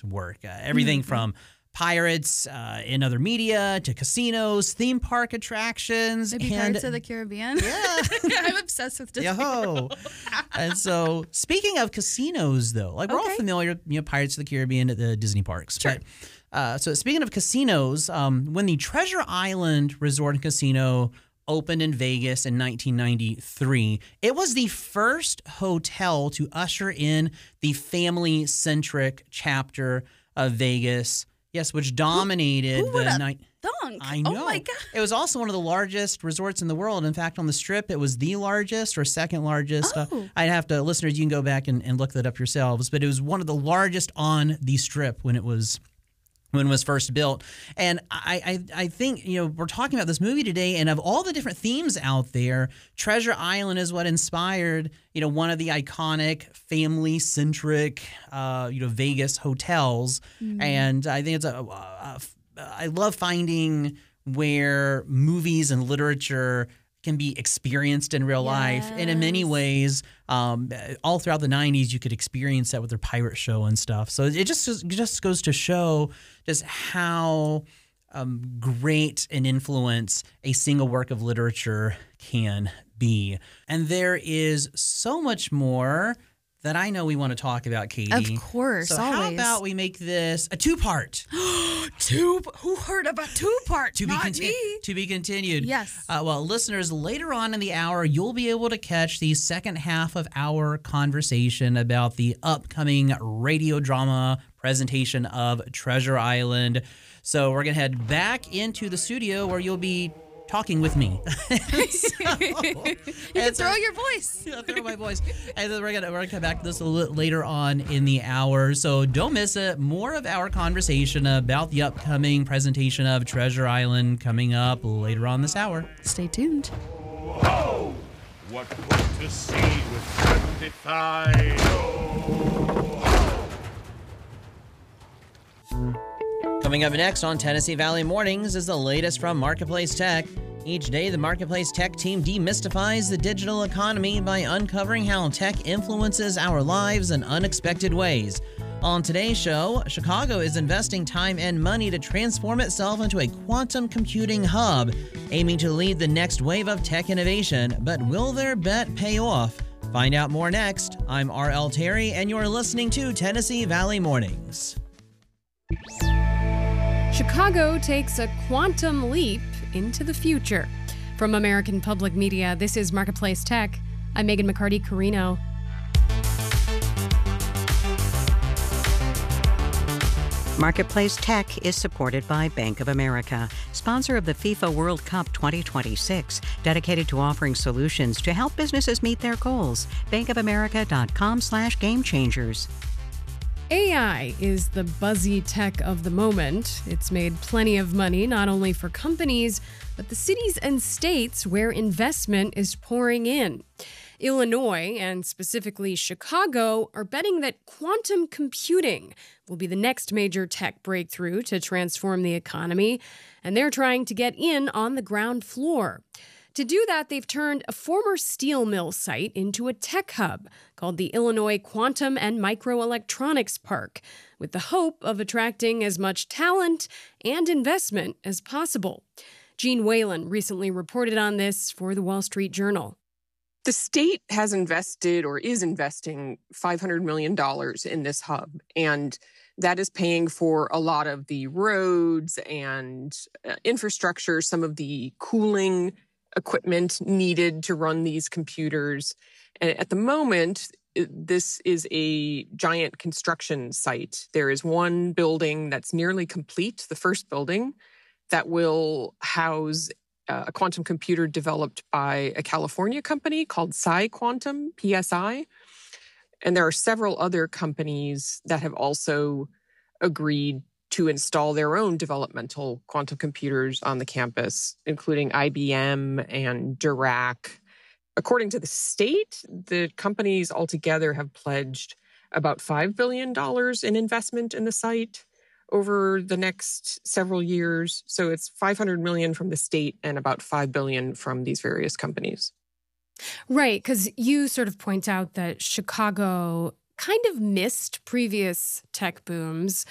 work. Everything from pirates in other media to casinos, theme park attractions. Maybe Pirates of the Caribbean. Yeah. I'm obsessed with Disney. Yo. And so speaking of casinos, though, like we're all familiar, Pirates of the Caribbean at the Disney parks. Sure. But, so speaking of casinos, when the Treasure Island Resort and Casino opened in Vegas in 1993, it was the first hotel to usher in the family-centric chapter of Vegas. Yes, which dominated the night. I know. Oh my God. It was also one of the largest resorts in the world. In fact, on the Strip, it was the largest or second largest. I'd have to, listeners, you can go back and look that up yourselves. But it was one of the largest on the Strip when it was first built. And I think, we're talking about this movie today, and of all the different themes out there, Treasure Island is what inspired, one of the iconic family-centric, Vegas hotels. And I think it's I love finding where movies and literature can be experienced in real life. And in many ways, all throughout the 90s, you could experience that with their pirate show and stuff. So it just goes to show just how great an influence a single work of literature can be. And there is so much more that I know we want to talk about, Katie. Of course, so always. How about we make this a two-part? Who heard of a two-part? Not me. To be continued. Yes. Well, listeners, later on in the hour, you'll be able to catch the second half of our conversation about the upcoming radio drama presentation of Treasure Island. So we're going to head back into the studio where you'll be talking with me. You can throw your voice. Throw my voice. And then we're gonna come back to this a little later on in the hour. So don't miss it. More of our conversation about the upcoming presentation of Treasure Island coming up later on this hour. Stay tuned. Whoa! What to see with 25? Coming up next on Tennessee Valley Mornings is the latest from Marketplace Tech. Each day, the Marketplace Tech team demystifies the digital economy by uncovering how tech influences our lives in unexpected ways. On today's show, Chicago is investing time and money to transform itself into a quantum computing hub, aiming to lead the next wave of tech innovation. But will their bet pay off? Find out more next. I'm R.L. Terry, and you're listening to Tennessee Valley Mornings. Chicago takes a quantum leap into the future. From American Public Media, this is Marketplace Tech. I'm Megan McCarty-Carino. Marketplace Tech is supported by Bank of America, sponsor of the FIFA World Cup 2026, dedicated to offering solutions to help businesses meet their goals. bankofamerica.com/gamechangers. AI is the buzzy tech of the moment. It's made plenty of money, not only for companies, but the cities and states where investment is pouring in. Illinois, and specifically Chicago, are betting that quantum computing will be the next major tech breakthrough to transform the economy, and they're trying to get in on the ground floor. To do that, they've turned a former steel mill site into a tech hub called the Illinois Quantum and Microelectronics Park, with the hope of attracting as much talent and investment as possible. Gene Whalen recently reported on this for the Wall Street Journal. The state has invested or is investing $500 million in this hub, and that is paying for a lot of the roads and infrastructure, some of the cooling equipment needed to run these computers. And at the moment, this is a giant construction site. There is one building that's nearly complete, the first building, that will house a quantum computer developed by a California company called PsiQuantum, PSI. And there are several other companies that have also agreed to install their own developmental quantum computers on the campus, including IBM and Dirac. According to the state, the companies altogether have pledged about $5 billion in investment in the site over the next several years. So it's $500 million from the state and about $5 billion from these various companies. Right, because you sort of point out that Chicago kind of missed previous tech booms.